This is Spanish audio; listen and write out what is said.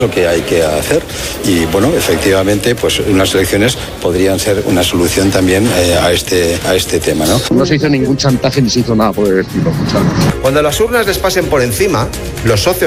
Lo que hay que hacer y bueno, efectivamente, pues unas elecciones podrían ser una solución también a este tema, ¿no? No se hizo ningún chantaje ni se hizo nada por el estilo. Cuando las urnas les pasen por encima, los socios